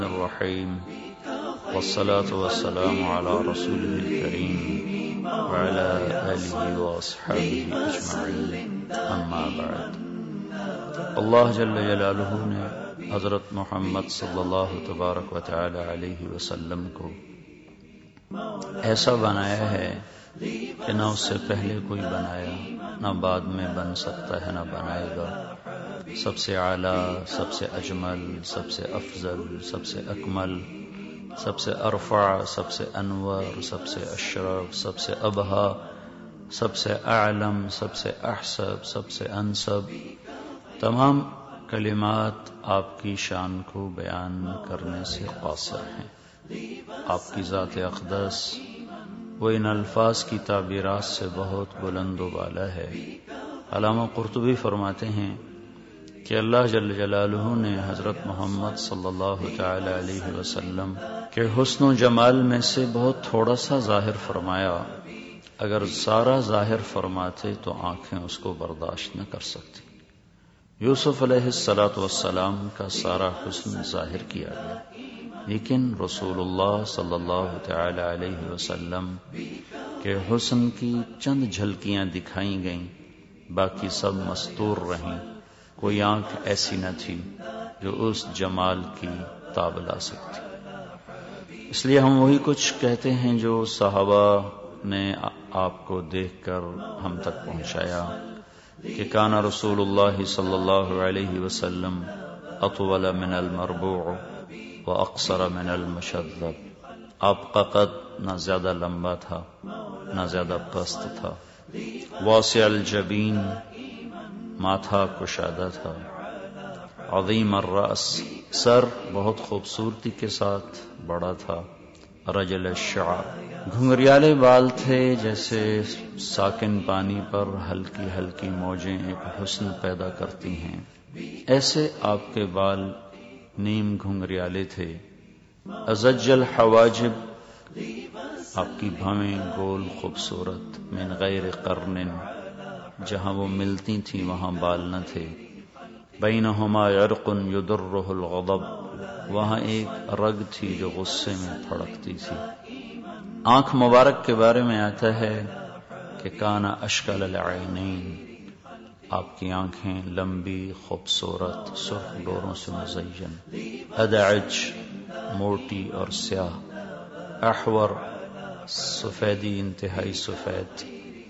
الرحيم والصلاة والسلام على رسوله الكريم وعلى آله وأصحابه أجمعين أما بعد. اللہ جل جلالہ نے حضرت محمد صلی اللہ تبارک و تعالی علیہ وسلم کو ایسا بنایا ہے کہ نہ اس سے پہلے کوئی بنایا، نہ بعد میں بن سکتا ہے، نہ بنائے گا. سب سے اعلیٰ، سب سے اجمل، سب سے افضل، سب سے اکمل، سب سے ارفع، سب سے انور، سب سے اشرف، سب سے ابہا، سب سے اعلم، سب سے احسب، سب سے انسب. تمام کلمات آپ کی شان کو بیان کرنے سے قاصر ہیں. آپ کی ذات اقدس وہ ان الفاظ کی تعبیرات سے بہت بلند و بالا ہے. علامہ قرطبی فرماتے ہیں کہ اللہ جل جلالہ نے حضرت محمد صلی اللہ تعالی علیہ وسلم کے حسن و جمال میں سے بہت تھوڑا سا ظاہر فرمایا. اگر سارا ظاہر فرماتے تو آنکھیں اس کو برداشت نہ کر سکتی. یوسف علیہ السلام کا سارا حسن ظاہر کیا گیا، لیکن رسول اللہ صلی اللہ تعالی علیہ وسلم کے حسن کی چند جھلکیاں دکھائی گئیں، باقی سب مستور رہیں. کوئی آنکھ ایسی نہ تھی جو اس جمال کی تاب لا سکتی. اس لیے ہم وہی کچھ کہتے ہیں جو صحابہ نے آپ کو دیکھ کر ہم تک پہنچایا کہ کان رسول اللہ صلی اللہ علیہ وسلم اطول من المربوع واقصر من المشذب. آپ کا قد نہ زیادہ لمبا تھا نہ زیادہ پست تھا. واسع الجبین، ماتھا کشادہ تھا. عظیم الرأس، سر بہت خوبصورتی کے ساتھ بڑا تھا. رجل الشعر، گھنگریالے بال تھے جیسے ساکن پانی پر ہلکی ہلکی موجیں ایک حسن پیدا کرتی ہیں، ایسے آپ کے بال نیم گھنگریالے تھے. ازج الحواجب، آپ کی بھویں گول خوبصورت. من غیر قرن، جہاں وہ ملتی تھیں وہاں بال نہ تھے. بینہما عرق یدرہ الغضب، وہاں ایک رگ تھی جو غصے میں پھڑکتی تھی. آنکھ مبارک کے بارے میں آتا ہے کہ کان اشکل العینین، آپ کی آنکھیں لمبی، خوبصورت، سرخ ڈوروں سے مزین. ادعج، موٹی اور سیاہ. احور، سفیدی انتہائی سفید.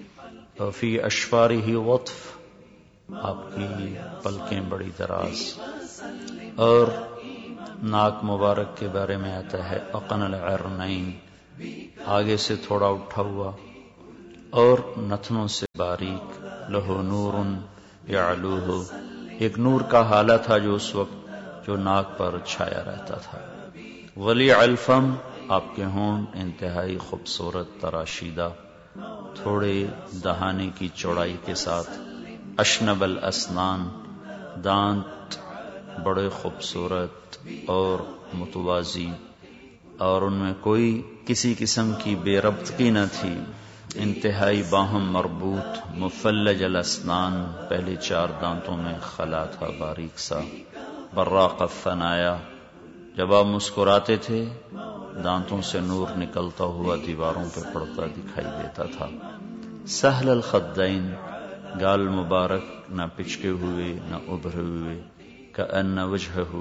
فی اشفارہ وطف، آپ کی پلکیں بڑی دراز. اور ناک مبارک کے بارے میں آتا ہے اقن العرنین، آگے سے تھوڑا اٹھا ہوا اور نتنوں سے باریک. لہو نور یعلوہ، ایک نور کا حالہ تھا جو اس وقت جو ناک پر چھایا رہتا تھا. ولی الفم، آپ کے ہونٹ انتہائی خوبصورت تراشیدہ، تھوڑے دہانے کی چوڑائی کے ساتھ. اشنب الاسنان، دانت بڑے خوبصورت اور متوازی، اور ان میں کوئی کسی قسم کی بے ربطگی نہ تھی. انتہائی باہم مربوط. مفلج الاسنان، پہلے 4 دانتوں میں خلا تھا باریک سا. براق الثنایا، جب آپ مسکراتے تھے دانتوں سے نور نکلتا ہوا دیواروں پہ پڑتا دکھائی دیتا تھا. سہل الخدین، گال مبارک نہ پچکے ہوئے نہ ابھرے ہوئے. کأن وجہہ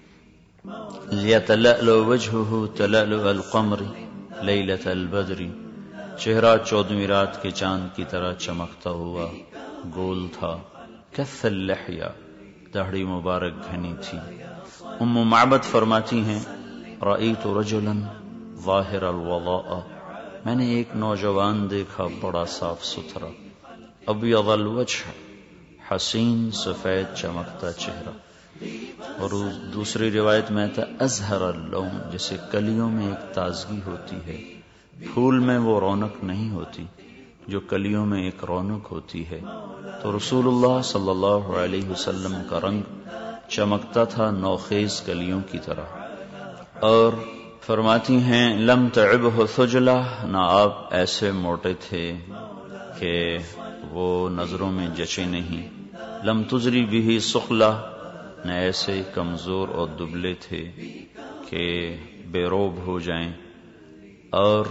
لیتلألؤ وجہہ تلألؤ القمر لیلۃ البدر، چہرہ 14ویں رات کے چاند کی طرح چمکتا ہوا گول تھا. کث اللحیہ، داڑھی مبارک گھنی تھی. ام معبد فرماتی ہیں رأیت رجلا ظاہر الوضاء، میں نے ایک نوجوان دیکھا بڑا صاف ستھرا. ابیض الوجہ، حسین سفید چمکتا چہرہ. اور دوسری روایت میں آتا ازہر اللون، جیسے کلیوں میں ایک تازگی ہوتی ہے، پھول میں وہ رونق نہیں ہوتی جو کلیوں میں ایک رونق ہوتی ہے. تو رسول اللہ صلی اللہ علیہ وسلم کا رنگ چمکتا تھا نوخیز کلیوں کی طرح. اور فرماتی ہیں لم تعبہ ثجلہ، نہ آپ ایسے موٹے تھے کہ وہ نظروں میں جچے نہیں. لم تزری بھی سخلہ، نہ ایسے کمزور اور دبلے تھے کہ بے روب ہو جائیں. اور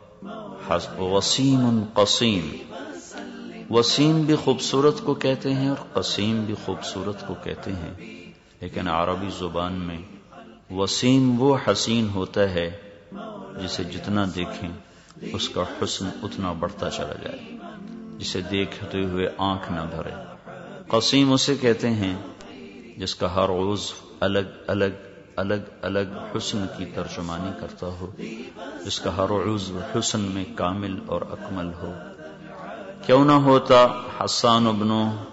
وسیم قسیم، وسیم بھی خوبصورت کو کہتے ہیں اور قسیم بھی خوبصورت کو کہتے ہیں، لیکن عربی زبان میں وسیم وہ حسین ہوتا ہے جسے جتنا دیکھیں اس کا حسن اتنا بڑھتا چلا جائے، جسے دیکھتے ہوئے آنکھ نہ بھرے. قسیم اسے کہتے ہیں جس کا ہر عضو الگ الگ الگ الگ حسن کی ترجمانی کرتا ہو، جس کا ہر عضو حسن میں کامل اور اکمل ہو. کیوں نہ ہوتا حسان بن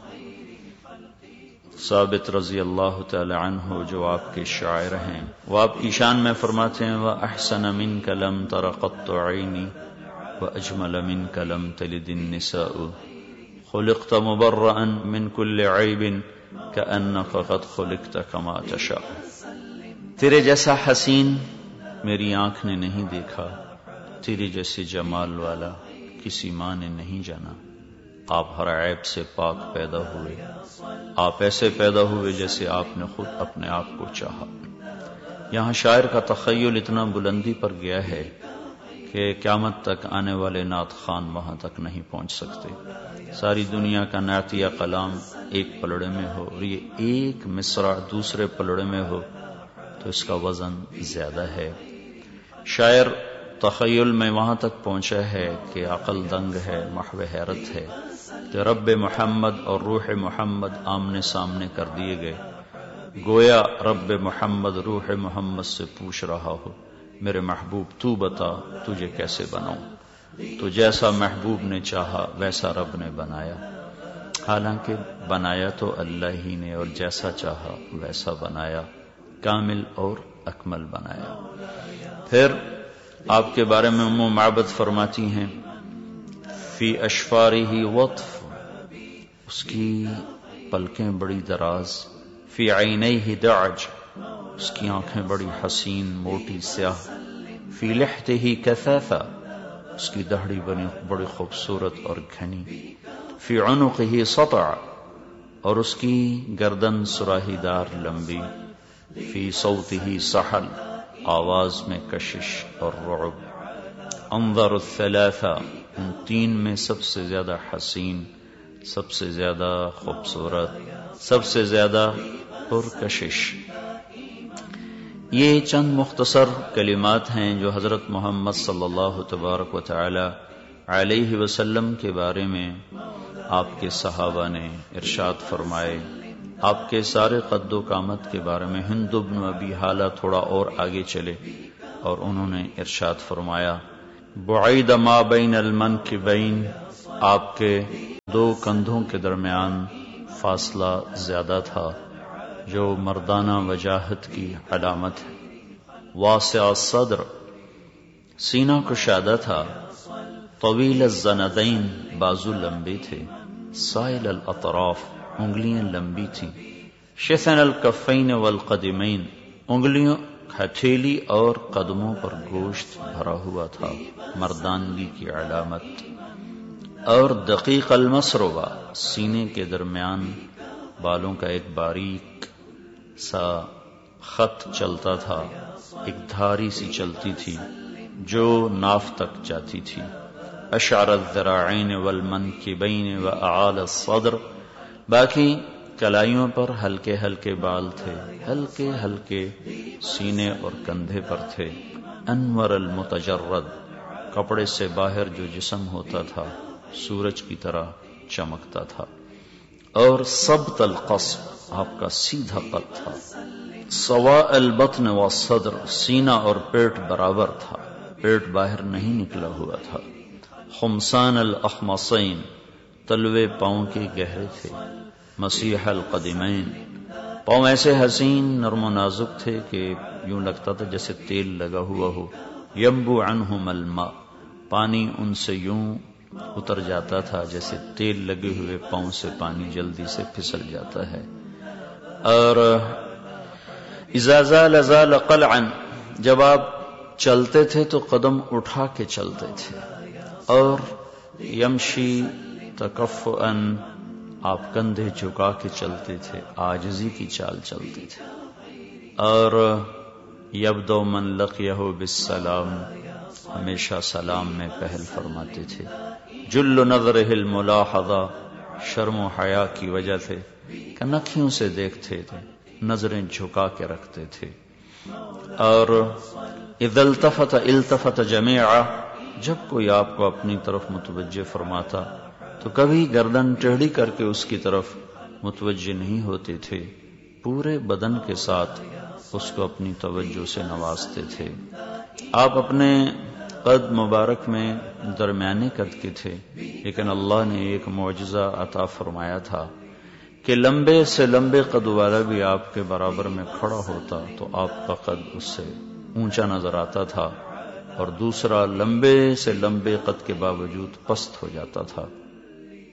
ثابت رضی اللہ تعالی عنہ جو آپ کے شاعر ہیں، وہ آپ کی شان میں فرماتے ہیں وَأَحْسَنَ مِنْكَ لَمْ تَرَ قَطُّ عَيْنِي وَأَجْمَلَ مِنْكَ لَمْ تَلِدِ النِّسَاءُ خُلِقْتَ مُبَرَّأً مِنْ كُلِّ عَيْبٍ كَأَنَّكَ قَدْ خُلِقْتَ كَمَا تَشَاءُ. تیرے جیسا حسین میری آنکھ نے نہیں دیکھا، تیری جیسی جمال والا کسی ماں نے نہیں جانا. آپ ہر عیب سے پاک پیدا ہوئے، آپ ایسے پیدا ہوئے جیسے آپ نے خود اپنے آپ کو چاہا. یہاں شاعر کا تخیل اتنا بلندی پر گیا ہے کہ قیامت تک آنے والے نعت خوان وہاں تک نہیں پہنچ سکتے. ساری دنیا کا نعتیہ کلام ایک پلڑے میں ہو اور یہ ایک مصرع دوسرے پلڑے میں ہو تو اس کا وزن زیادہ ہے. شاعر تخیل میں وہاں تک پہنچا ہے کہ عقل دنگ ہے، محو حیرت ہے کہ رب محمد اور روح محمد آمنے سامنے کر دیے گئے. گویا رب محمد روح محمد سے پوچھ رہا ہو میرے محبوب تو بتا تجھے کیسے بناؤں. تو جیسا محبوب نے چاہا ویسا رب نے بنایا، حالانکہ بنایا تو اللہ ہی نے، اور جیسا چاہا ویسا بنایا، کامل اور اکمل بنایا. پھر آپ کے بارے میں ام معبد فرماتی ہیں فی اشفارہ وطف، اس کی پلکیں بڑی دراز، فی عینیہ دعج، اس کی آنکھیں بڑی حسین موٹی سیاہ، فی لحتہ کثافہ، اس کی داڑھی بڑی خوبصورت اور گھنی، فی عنقہ سطع، اور اس کی گردن سراہی دار لمبی، فی صوتہ سحل، آواز میں کشش اور رعب، انظر الثلاثہ، ان تین میں سب سے زیادہ حسین، سب سے زیادہ خوبصورت، سب سے زیادہ پرکشش. یہ چند مختصر کلمات ہیں جو حضرت محمد صلی اللہ تبارک و تعالی علیہ وسلم کے بارے میں آپ کے صحابہ نے ارشاد فرمائے. آپ کے سارے قد و قامت کے بارے میں ہند بن ابی حالہ تھوڑا اور آگے چلے اور انہوں نے ارشاد فرمایا بعید ما بین المنکبین، آپ کے دو کندھوں کے درمیان فاصلہ زیادہ تھا جو مردانہ وجاہت کی علامت ہے. واسع الصدر، سینہ کشادہ تھا. طویل الزندین، بازو لمبے تھے. سائل الاطراف، انگلیاں لمبی تھیں. شثن الکفین والقدمین، انگلیوں ہتھیلی اور قدموں پر گوشت بھرا ہوا تھا، مردانگی کی علامت. اور دقیق المسربہ، سینے کے درمیان بالوں کا ایک باریک سا خط چلتا تھا، ایک دھاری سی چلتی تھی جو ناف تک جاتی تھی. اشعر الذراعین والمنکبین واعال الصدر، باقی کلائیوں پر ہلکے ہلکے بال تھے، ہلکے ہلکے سینے اور کندھے پر تھے. انور المتجرد، کپڑے سے باہر جو جسم ہوتا تھا سورج کی طرح چمکتا تھا. اور سبط القصب، آپ کا سیدھا قد تھا. سواء البطن والصدر، سینہ اور پیٹ برابر تھا، پیٹ باہر نہیں نکلا ہوا تھا. خمسان الاخمصین، تلوے پاؤں کے گہرے تھے. مسیح القدمین، پاؤں ایسے حسین نرم و نازک تھے کہ یوں لگتا تھا جیسے تیل لگا ہوا ہو. ینبو عنہم الماء، پانی ان سے یوں اتر جاتا تھا جیسے تیل لگے ہوئے پاؤں سے پانی جلدی سے پھسل جاتا ہے. اور اذا زال زال قلعا، جب آپ چلتے تھے تو قدم اٹھا کے چلتے تھے. اور یمشی تکفؤا، آپ کندھے جھکا کے چلتے تھے، عاجزی کی چال چلتے تھے. اور یبدو من لقیہ بالسلام، ہمیشہ سلام میں پہل فرماتے تھے. جل نظرہ الملاحظہ، شرم و حیا کی وجہ سے کنکھیوں سے دیکھتے تھے، نظریں جھکا کے رکھتے تھے. اور اذا التفت التفت جمیعا، جب کوئی آپ کو اپنی طرف متوجہ فرماتا تو کبھی گردن ٹیڑھی کر کے اس کی طرف متوجہ نہیں ہوتے تھے، پورے بدن کے ساتھ اس کو اپنی توجہ سے نوازتے تھے. آپ اپنے قد مبارک میں درمیانے قد کے تھے، لیکن اللہ نے ایک معجزہ عطا فرمایا تھا کہ لمبے سے لمبے قد والا بھی آپ کے برابر میں کھڑا ہوتا تو آپ کا قد اس سے اونچا نظر آتا تھا، اور دوسرا لمبے سے لمبے قد کے باوجود پست ہو جاتا تھا.